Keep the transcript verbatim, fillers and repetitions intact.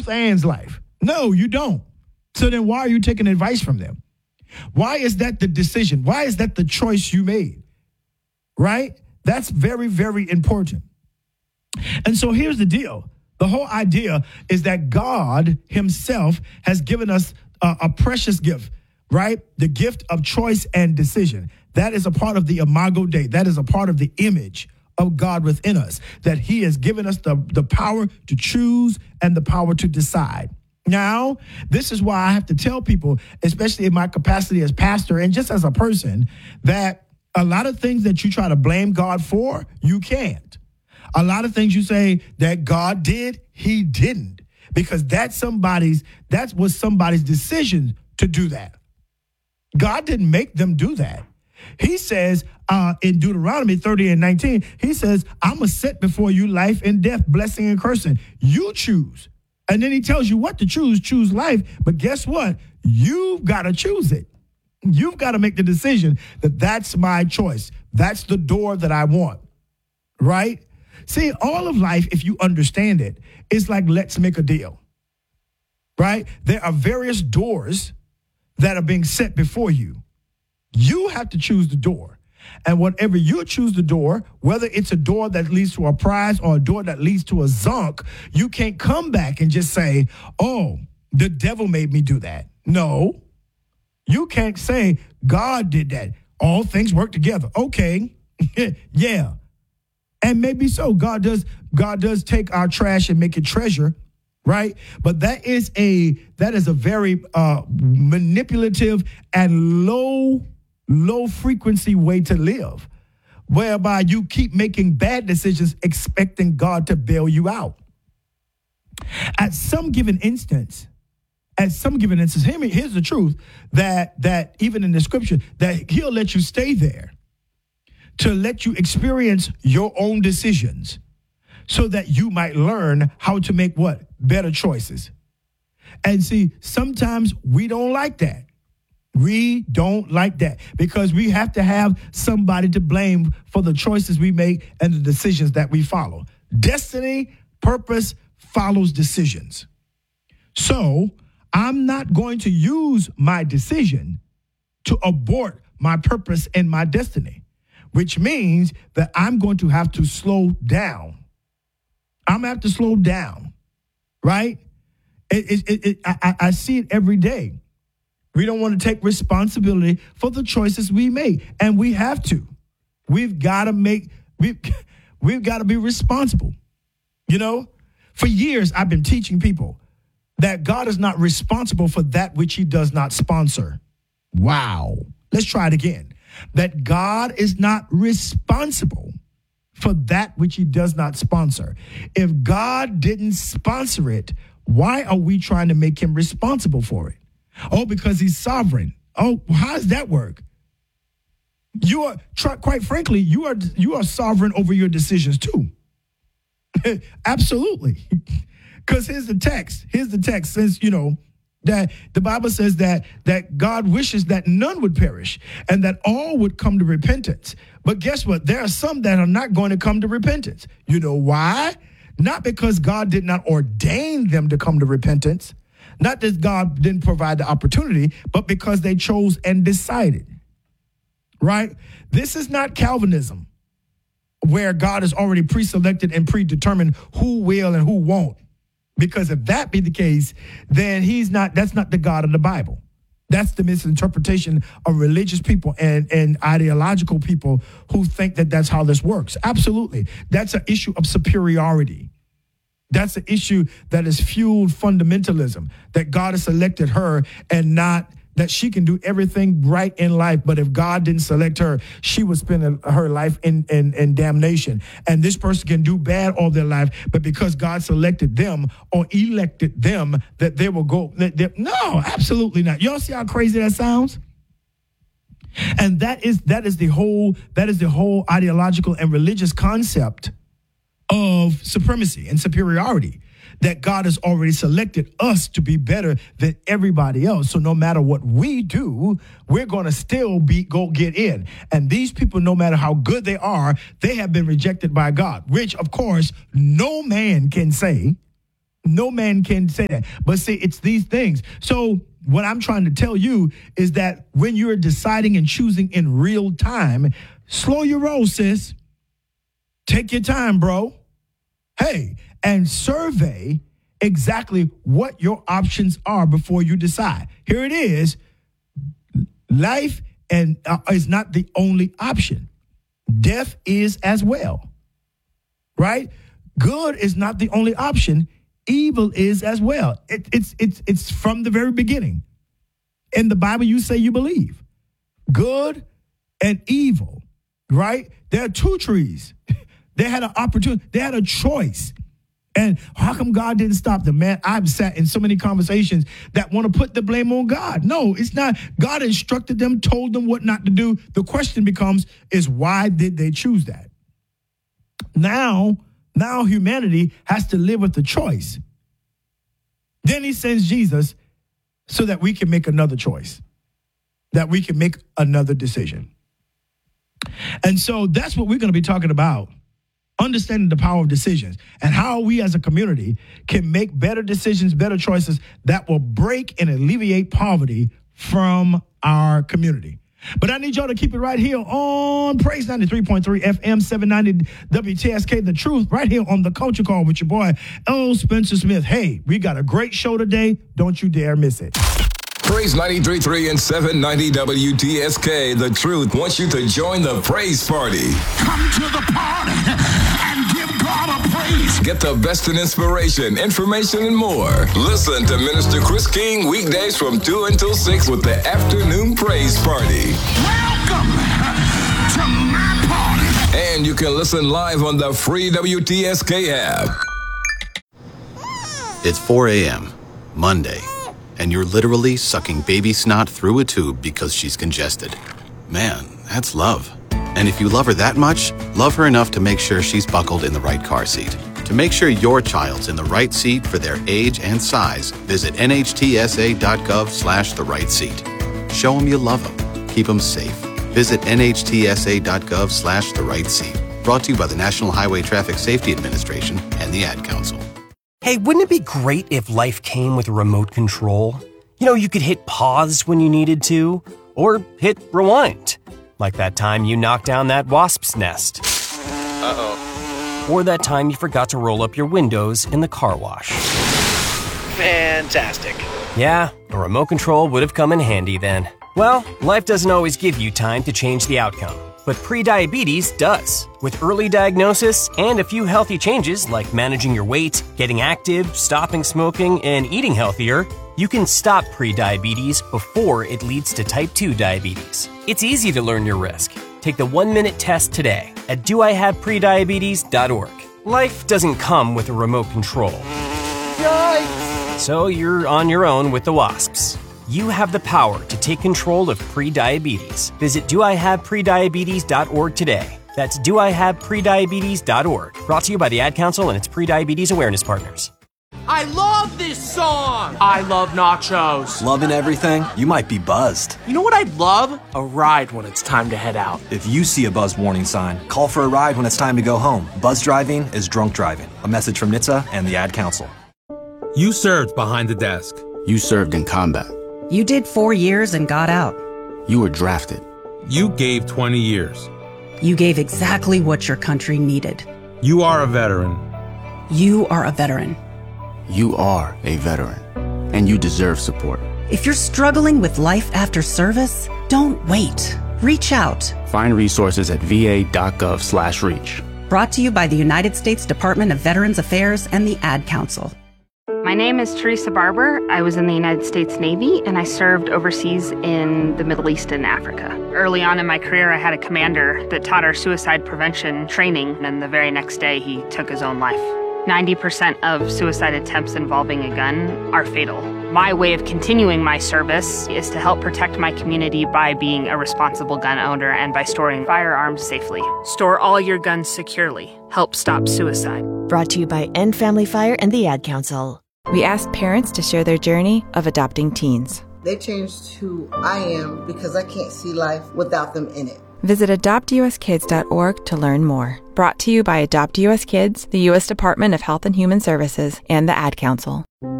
Ruth Ann's life? No, you don't. So then why are you taking advice from them? Why is that the decision? Why is that the choice you made? Right? That's very, very important. And so here's the deal. The whole idea is that God himself has given us a, a precious gift, right? The gift of choice and decision. That is a part of the Imago Dei. That is a part of the image of God within us, that he has given us the, the power to choose and the power to decide. Now, this is why I have to tell people, especially in my capacity as pastor and just as a person, that a lot of things that you try to blame God for, you can't. A lot of things you say that God did, he didn't, because that's somebody's, that was somebody's decision to do that. God didn't make them do that. He says uh, in Deuteronomy thirty and nineteen, he says, I'm going to set before you life and death, blessing and cursing. You choose. And then he tells you what to choose, choose life. But guess what? You've got to choose it. You've got to make the decision that that's my choice. That's the door that I want. Right? See, all of life, if you understand it, is like, let's make a deal. Right? There are various doors that are being set before you. You have to choose the door. And whatever you choose the door, whether it's a door that leads to a prize or a door that leads to a zonk, you can't come back and just say, oh, the devil made me do that. No, you can't say God did that. All things work together. Okay, yeah. And maybe so. God does, God does take our trash and make it treasure, right? But that is a that is a very uh, manipulative and low low frequency way to live, whereby you keep making bad decisions expecting God to bail you out. At some given instance, at some given instance, hear me, here's the truth, that that even in the scripture, that he'll let you stay there to let you experience your own decisions so that you might learn how to make what? Better choices. And see, sometimes we don't like that. We don't like that because we have to have somebody to blame for the choices we make and the decisions that we follow. Destiny, purpose follows decisions. So I'm not going to use my decision to abort my purpose and my destiny, which means that I'm going to have to slow down. I'm going to have to slow down, right? It, it, it, it, I, I see it every day. We don't want to take responsibility for the choices we make, and we have to. We've got to make, we've, we've got to be responsible. You know, for years I've been teaching people that God is not responsible for that which he does not sponsor. Wow. Let's try it again. That God is not responsible for that which he does not sponsor. If God didn't sponsor it, why are we trying to make him responsible for it? Oh, because he's sovereign. Oh, how does that work? You are, quite frankly, you are you are sovereign over your decisions too. Absolutely. Because here's the text. Here's the text says, you know, that the Bible says that that God wishes that none would perish and that all would come to repentance. But guess what? There are some that are not going to come to repentance. You know why? Not because God did not ordain them to come to repentance. Not that God didn't provide the opportunity, but because they chose and decided, right? This is not Calvinism, where God has already pre-selected and predetermined who will and who won't. Because if that be the case, then he's not, that's not the God of the Bible. That's the misinterpretation of religious people and, and ideological people who think that that's how this works. Absolutely. That's an issue of superiority. That's an issue that has fueled fundamentalism, that God has selected her and not that she can do everything right in life. But if God didn't select her, she would spend her life in, in, in damnation. And this person can do bad all their life, but because God selected them or elected them, that they will go. That they, no, absolutely not. Y'all see how crazy that sounds? And that is that is the whole that is the whole ideological and religious concept of supremacy and superiority, that God has already selected us to be better than everybody else. So no matter what we do, we're going to still be go get in. And these people, no matter how good they are, they have been rejected by God, which, of course, no man can say No man can say that. But see, it's these things. So what I'm trying to tell you is that when you're deciding and choosing in real time, slow your roll, sis. Take your time, bro. Hey, and survey exactly what your options are before you decide. Here it is. Life and uh, is not the only option. Death is as well, right? Good is not the only option. Evil is as well. It, it's it's it's from the very beginning. In the Bible, you say you believe. Good and evil, right? There are two trees. They had an opportunity. They had a choice. And how come God didn't stop them? Man, I've sat in so many conversations that want to put the blame on God. No, it's not. God instructed them, told them what not to do. The question becomes, is why did they choose that? Now, now humanity has to live with the choice. Then he sends Jesus so that we can make another choice, that we can make another decision. And so that's what we're going to be talking about. Understanding the power of decisions and how we as a community can make better decisions, better choices that will break and alleviate poverty from our community. But I need y'all to keep it right here on Praise ninety-three point three F M, seven ninety W T S K, The Truth, right here on The Culture Call with your boy, L. Spencer Smith. Hey, we got a great show today. Don't you dare miss it. Praise ninety-three point three and seven ninety W T S K, The Truth, wants you to join the praise party. Come to the party and give God a praise. Get the best in inspiration, information, and more. Listen to Minister Chris King weekdays from two until six with the Afternoon Praise Party. Welcome to my party. And you can listen live on the free W T S K app. It's four a.m., Monday, and you're literally sucking baby snot through a tube because she's congested. Man, that's love. And if you love her that much, love her enough to make sure she's buckled in the right car seat. To make sure your child's in the right seat for their age and size, visit nhtsa.gov slash the right seat. Show them you love them. Keep them safe. Visit nhtsa.gov slash the right seat. Brought to you by the National Highway Traffic Safety Administration and the Ad Council. Hey, wouldn't it be great if life came with a remote control? You know, you could hit pause when you needed to, or hit rewind. Like that time you knocked down that wasp's nest. Uh-oh. Or that time you forgot to roll up your windows in the car wash. Fantastic. Yeah, a remote control would have come in handy then. Well, life doesn't always give you time to change the outcome. But prediabetes does. With early diagnosis and a few healthy changes like managing your weight, getting active, stopping smoking, and eating healthier, you can stop prediabetes before it leads to type two diabetes. It's easy to learn your risk. Take the one-minute test today at do I have prediabetes dot org. Life doesn't come with a remote control. Yikes! So you're on your own with the wasps. You have the power to take control of prediabetes. Visit do I have prediabetes dot org today. That's do I have prediabetes dot org. Brought to you by the Ad Council and its prediabetes awareness partners. I love this song! I love nachos. Loving everything? You might be buzzed. You know what I'd love? A ride when it's time to head out. If you see a buzz warning sign, call for a ride when it's time to go home. Buzz driving is drunk driving. A message from N H T S A and the Ad Council. You served behind the desk. You served in combat. You did four years and got out. You were drafted. You gave twenty years. You gave exactly what your country needed. You are a veteran. You are a veteran. You are a veteran, and you deserve support. If you're struggling with life after service, don't wait. Reach out. Find resources at va.gov slash reach. Brought to you by the United States Department of Veterans Affairs and the Ad Council. My name is Teresa Barber. I was in the United States Navy, and I served overseas in the Middle East and Africa. Early on in my career, I had a commander that taught our suicide prevention training, and the very next day, he took his own life. ninety percent of suicide attempts involving a gun are fatal. My way of continuing my service is to help protect my community by being a responsible gun owner and by storing firearms safely. Store all your guns securely. Help stop suicide. Brought to you by End Family Fire and the Ad Council. We asked parents to share their journey of adopting teens. They changed who I am because I can't see life without them in it. Visit adopt u s kids dot org to learn more. Brought to you by Adopt U S Kids, the U S Department of Health and Human Services, and the Ad Council.